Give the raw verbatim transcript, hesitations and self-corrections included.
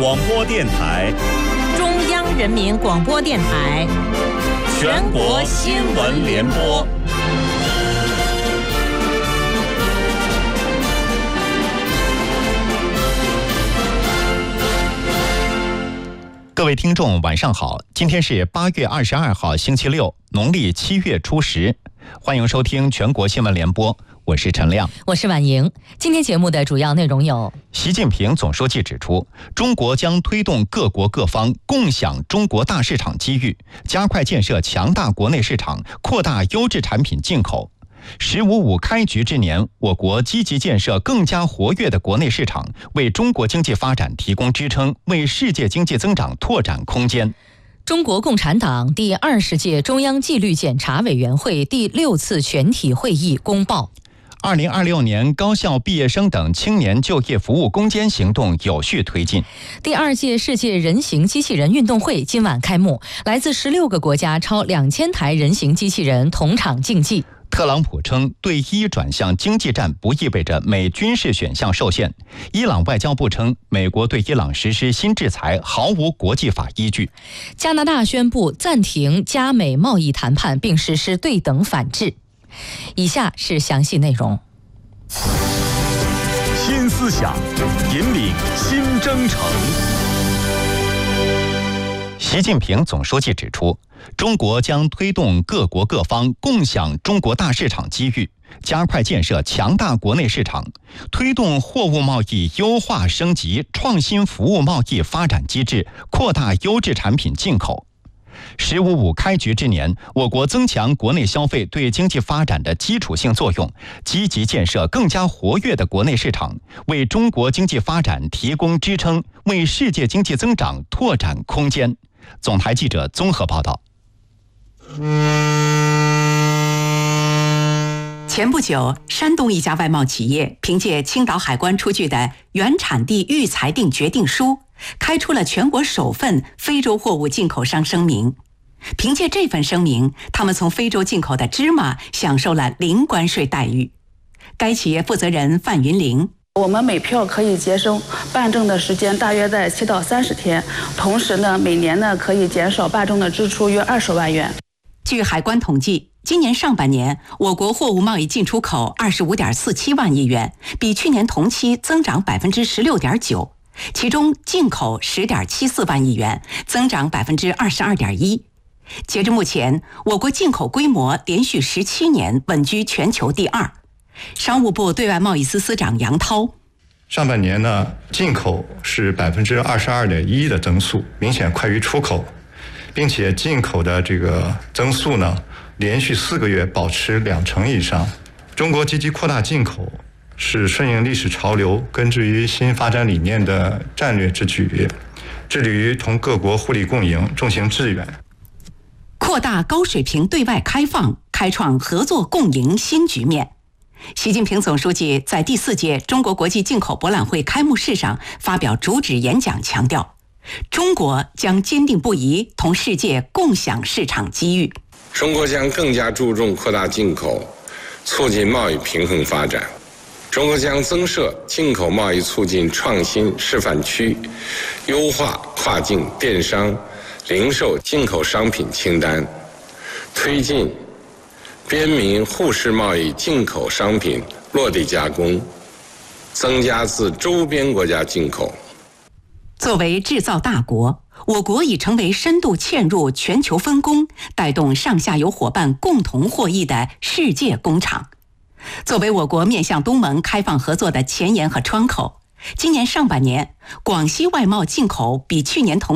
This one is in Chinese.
广播电台， 中央人民广播电台， 全国新闻联播。各位听众，晚上好！今天是八月二十二号，星期六，农历七月初十，欢迎收听全国新闻联播。我是陈亮， 我是婉莹。今天节目的主要内容有： 习近平总书记指出，中国将推动各国各方共享中国大市场机遇，加快建设强大国内市场，扩大优质产品进口。十五五开局之年，我国积极建设更加活跃的国内市场，为中国经济发展提供支撑，为世界经济增长拓展空间。 中国共产党第二十届中央纪律检查委员会第六次全体会议公报。 二零二六年高校毕业生等青年就业服务攻坚行动有序推进。 第二届世界人形机器人运动会今晚开幕，来自十六个国家超两千台人形机器人同场竞技。 特朗普称，对伊转向经济战不意味着美军事选项受限。伊朗外交部称，美国对伊朗实施新制裁毫无国际法依据。 加拿大宣布暂停加美贸易谈判，并实施对等反制。以下是详细内容。 新思想，引领新征程。 习近平总书记指出，中国将推动各国各方共享中国大市场机遇，加快建设强大国内市场，推动货物贸易优化升级，创新服务贸易发展机制，扩大优质产品进口。十五五开局之年，我国增强国内消费对经济发展的基础性作用，积极建设更加活跃的国内市场，为中国经济发展提供支撑，为世界经济增长拓展空间。总台记者综合报道。 前不久，山东一家外贸企业凭借青岛海关出具的原产地预裁定决定书，开出了全国首份非洲货物进口商声明。凭借这份声明，他们从非洲进口的芝麻享受了零关税待遇。该企业负责人范云玲： 我们每票可以节省办证的时间大约在七到三十天，同时呢，每年呢可以减少办证的支出约二十万元。 据海关统计，今年上半年，我国货物贸易进出口二十五点四七万亿元，比去年同期增长百分之十六点九，其中进口十点七四万亿元，增长百分之二十二点一。截至目前，我国进口规模连续十七年稳居全球第二。商务部对外贸易司司长杨涛： 上半年呢，进口是百分之二十二点一的增速，明显快于出口，并且进口的这个增速呢，连续四个月保持两成以上。中国积极扩大进口，是顺应历史潮流、根植于新发展理念的战略之举，致力于同各国互利共赢，重行致远。 扩大高水平对外开放，开创合作共赢新局面。习近平总书记在第四届中国国际进口博览会开幕式上发表主旨演讲，强调，中国将坚定不移同世界共享市场机遇。 中国将更加注重扩大进口，促进贸易平衡发展。中国将增设进口贸易促进创新示范区，优化跨境电商、零售进口商品清单，推进边民互市贸易进口商品落地加工，增加自周边国家进口。 作为制造大国，我国已成为深度嵌入全球分工，带动上下游伙伴共同获益的世界工厂。作为我国面向东盟开放合作的前沿和窗口，今年上半年，广西外贸进口比去年同